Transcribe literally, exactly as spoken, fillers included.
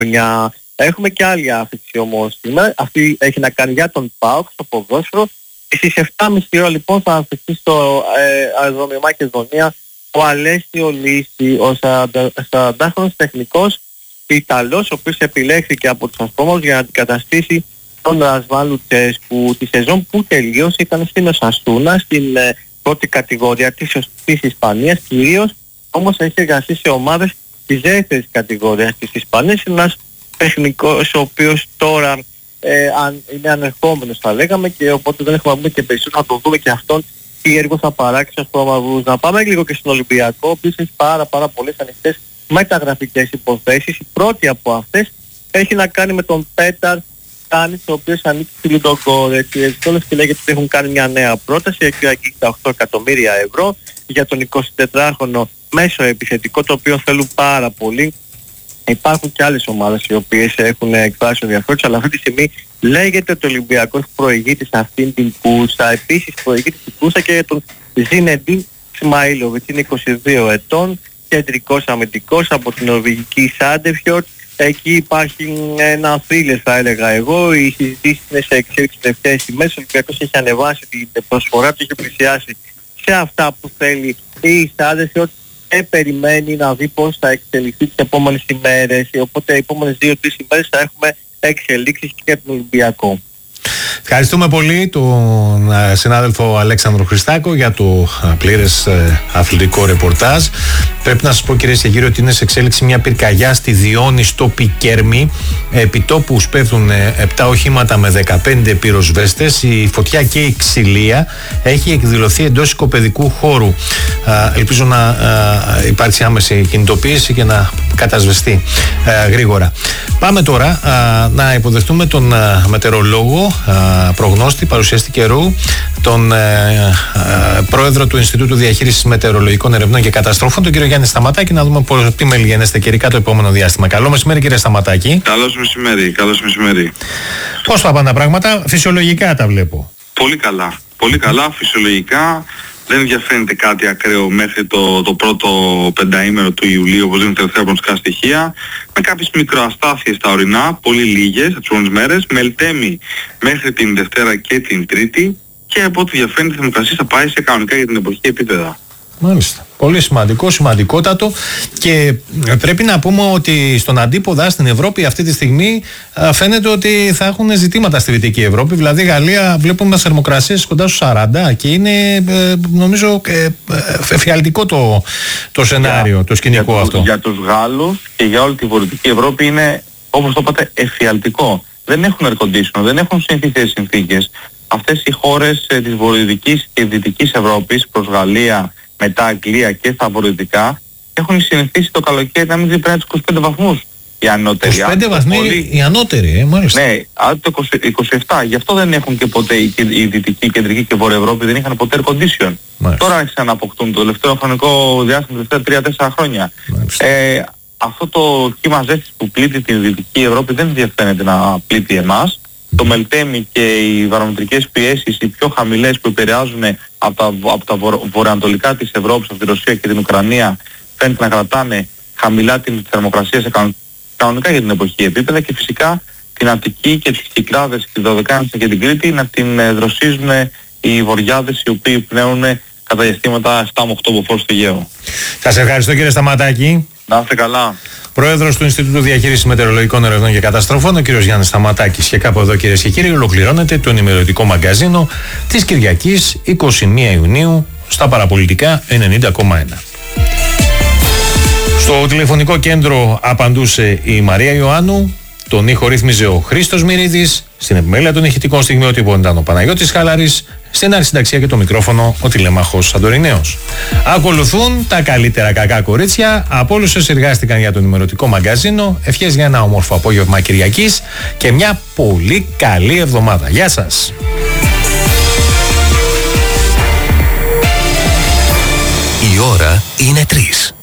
χρόνια. Έχουμε και άλλη άφηξη όμως σήμερα. Αυτή έχει να κάνει για τον ΠΑΟΚ στο ποδόσφαιρο. Στις επτά και μισή ώρα λοιπόν θα αφηθεί στο ε, αεροδρόμιο Μακεδονία ο Αλέσιο Λύση, ο σαραντάχρονος τεχνικός Ιταλός, ο οποίος επιλέχθηκε από τους Ασπρόμαυρους για να αντικαταστήσει τον Ρασβάν Λουτσέσκου. Τη σεζόν που τελείωσε ήταν στην Οσασούνα, στην ε, πρώτη κατηγορία της, της Ισπανίας κυρίως, όμως έχει εργαστεί σε ομάδες της δεύτερης κατηγορίας της Ισπανίας. Είναι ένας τεχνικός ο οποίος τώρα ε, αν, είναι ανερχόμενος θα λέγαμε, και οπότε δεν έχουμε να πούμε και περισσότερο, να το δούμε και αυτόν τι έργο θα παράξει στους Ασπρόμαυρους. Να πάμε λίγο και στον Ολυμπιακό, ο οποίος έχει πάρα πάρα πολλές ανοιχτές μεταγραφικές υποθέσεις. Η πρώτη από αυτές έχει να κάνει με τον Πέταρ Κάνης, ο οποίος ανήκει στη Λουντογκόρετς. Όλες και λέγεται ότι έχουν κάνει μια νέα πρόταση, έχει αγγίξει τα οκτώ εκατομμύρια ευρώ για τον εικοσιτετράχρονο μέσο επιθετικό, το οποίο θέλουν πάρα πολύ. Υπάρχουν και άλλες ομάδες οι οποίες έχουν εκφράσει ενδιαφέρον, αλλά αυτή τη στιγμή λέγεται ότι ο Ολυμπιακός προηγείται σε αυτήν την κούρσα. Επίσης προηγείται στην κούρσα και για τον Ζινεντίν Ισμαήλοβιτς, είναι είκοσι δύο ετών, κεντρικός αμυντικός από την νορβηγική Σάντεφιορτ. Εκεί υπάρχει ένα θρίλερ θα έλεγα εγώ, οι συζητήσεις είναι σε εξέλιξη τελευταίες ημέρες. Ο Ολυμπιακός έχει ανεβάσει την προσφορά του, έχει πλησιάσει σε αυτά που θέλει η Σάντεφιορτ και περιμένει να δει πώς θα εξελιχθεί τις επόμενες ημέρες. Οπότε οι επόμενες δύο τρεις ημέρες θα έχουμε εξελίξεις και για τον Ολυμπιακό. Ευχαριστούμε πολύ τον συνάδελφο Αλέξανδρο Χριστάκο για το πλήρες αθλητικό ρεπορτάζ. Πρέπει να σας πω, κυρίες και κύριοι, ότι είναι σε εξέλιξη μια πυρκαγιά στη Διόνη στο Πικέρμι. Επιτόπου σπέβδουν επτά οχήματα με δεκαπέντε πυροσβέστες. Η φωτιά και η ξυλία έχει εκδηλωθεί εντός οικοπαιδικού χώρου. Ελπίζω να υπάρξει άμεση κινητοποίηση και να κατασβεστεί γρήγορα. Πάμε τώρα να υποδεχτούμε τον μετεωρολόγο, προγνώστη, παρουσιαστή καιρού, τον ε, ε, πρόεδρο του Ινστιτούτου Διαχείρισης Μετεωρολογικών Ερευνών και Καταστροφών, τον κύριο Γιάννη Σταματάκη, να δούμε πώς, τι μελιγενέστε καιρικά το επόμενο διάστημα. Καλό μεσημέρι, κύριε Σταματάκη. Καλώς μεσημέρι, καλώς μεσημέρι. Πώς θα πάνε τα πράγματα, φυσιολογικά τα βλέπω. Πολύ καλά, πολύ καλά, φυσιολογικά. Δεν διαφαίνεται κάτι ακραίο μέχρι το, το πρώτο πενταήμερο του Ιουλίου, όπως δίνουν τελευταία προγνωστικά στοιχεία, με κάποιες μικροαστάθειες στα ορεινά, πολύ λίγες τις επόμενες μέρες, μελτέμι μέχρι την Δευτέρα και την Τρίτη, και από ό,τι διαφαίνεται η θερμοκρασία θα πάει σε κανονικά για την εποχή επίπεδα. Μάλιστα. Πολύ σημαντικό, σημαντικότατο, και πρέπει να πούμε ότι στον αντίποδα στην Ευρώπη αυτή τη στιγμή φαίνεται ότι θα έχουν ζητήματα στη Δυτική Ευρώπη. Δηλαδή Γαλλία βλέπουμε θερμοκρασίες κοντά στους σαράντα και είναι νομίζω εφιαλτικό το, το σενάριο, για, το σκηνικό για, αυτό. Για τους Γάλλους και για όλη τη Βορειοδυτική Ευρώπη είναι, όπως το είπατε, εφιαλτικό. Δεν έχουν air conditioner, δεν έχουν συνθήκες συνθήκες. Αυτές οι χώρες ε, της Βορειοδυτικής και Δυτικής Ευρώπης προς Γαλλία, μετά Αγγλία και στα βορειοδυτικά, έχουν συνηθίσει το καλοκαίρι να μην ξεπερνάει τους είκοσι πέντε βαθμούς οι ανώτεροι. είκοσι πέντε βαθμοί πολύ... οι ανώτεροι, ε, μάλιστα. Ναι, αν το είκοσι, είκοσι επτά. Γι' αυτό δεν έχουν και ποτέ η, η Δυτική, η Κεντρική και η Βόρεια Ευρώπη, δεν είχαν ποτέ air condition. Μάλιστα. Τώρα άρχισαν να αποκτούν το τελευταίο χρονικό διάστημα, τα τελευταία τρία τέσσερα χρόνια. Ε, αυτό το κύμα ζέστης που πλήττει τη Δυτική Ευρώπη δεν διαφαίνεται να πλήττει εμάς. Το μελτέμι και οι βαρομετρικές πιέσεις, οι πιο χαμηλές που επηρεάζουν από τα, από τα βορ, βορειοανατολικά της Ευρώπης, από τη Ρωσία και την Ουκρανία, φαίνεται να κρατάνε χαμηλά την θερμοκρασία σε κανον, κανονικά για την εποχή επίπεδα, και φυσικά την Αττική και τις Κυκλάδες, τη Δωδεκάνησα και την Κρήτη να την ε, δροσίζουν οι βορειάδες, οι οποίοι πνέουν κατά διαστήματα επτά με οκτώ μποφόρ στο Αιγαίο. Σας ευχαριστώ, κύριε Σταματάκη. Να είστε καλά. Πρόεδρος του Ινστιτούτου Διαχείρισης Μετεωρολογικών Ερευνών και Καταστροφών, ο κύριος Γιάννης Σταματάκης. Και κάπου εδώ, κυρίες και κύριοι, ολοκληρώνεται το ενημερωτικό μαγκαζίνο της Κυριακής εικοστή πρώτη Ιουνίου στα παραπολιτικά ενενήντα κόμμα ένα. Στο τηλεφωνικό κέντρο απαντούσε η Μαρία Ιωάννου, τον ήχο ρύθμιζε ο Χρήστος Μυρίδης, στην επιμέλεια των ηχητικών στιγμιότυπων ήταν ο Παναγιώτης Χαλαρής, στην αρισυνταξία και το μικρόφωνο ο τηλέμαχος Σαντορινέος. Ακολουθούν τα καλύτερα κακά κορίτσια από όλους όσοι εργάστηκαν για το ενημερωτικό μαγκαζίνο. Ευχές για ένα όμορφο απόγευμα Κυριακής και μια πολύ καλή εβδομάδα. Γεια σας! Η ώρα είναι τρεις.